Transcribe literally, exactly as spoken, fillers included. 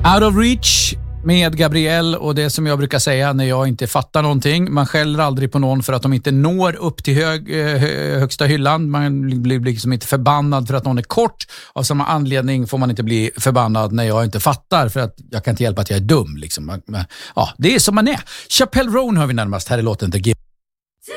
Out of Reach med Gabriel, och det som jag brukar säga när jag inte fattar någonting. Man skäller aldrig på någon för att de inte når upp till hög, hö, högsta hyllan. Man blir liksom inte förbannad för att någon är kort. Av samma anledning får man inte bli förbannad när jag inte fattar, för att jag kan inte hjälpa att jag är dum. Liksom. Ja, det är som man är. Chappelle Roan hör vi närmast. Här är låten The Give.